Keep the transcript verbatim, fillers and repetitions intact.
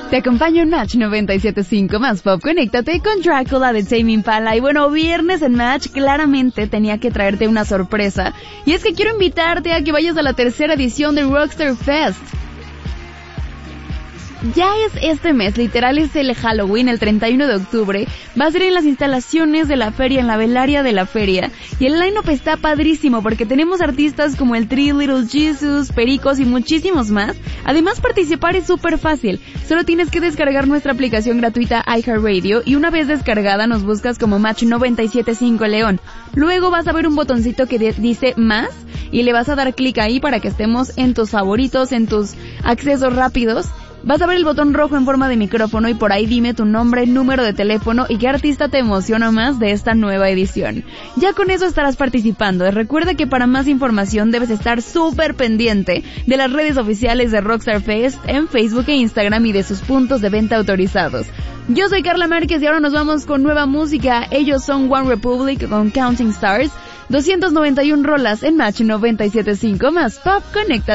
Te acompaño en Match noventa y siete punto cinco más Pop. Conéctate con Drácula de Tame Impala. Y bueno, viernes en Match, claramente tenía que traerte una sorpresa. Y es que quiero invitarte a que vayas a la tercera edición del Rockstar Fest. Ya es este mes, literal es el Halloween, el treinta y uno de octubre, va a ser en las instalaciones de la feria, en la velaria de la feria, y el line-up está padrísimo porque tenemos artistas como el Three Little Jesus, Pericos y muchísimos más. Además, participar es súper fácil, solo tienes que descargar nuestra aplicación gratuita iHeartRadio y una vez descargada nos buscas como Match noventa y siete punto cinco León. Luego vas a ver un botoncito que de- dice más y le vas a dar clic ahí para que estemos en tus favoritos, en tus accesos rápidos. Vas a ver el botón rojo en forma de micrófono y por ahí dime tu nombre, número de teléfono y qué artista te emociona más de esta nueva edición. Ya con eso estarás participando. Recuerda que para más información debes estar súper pendiente de las redes oficiales de Rockstar Fest en Facebook e Instagram y de sus puntos de venta autorizados. Yo soy Carla Márquez y ahora nos vamos con nueva música. Ellos son One Republic con Counting Stars. doscientas noventa y una rolas en Match noventa y siete punto cinco más Pop. Conecta.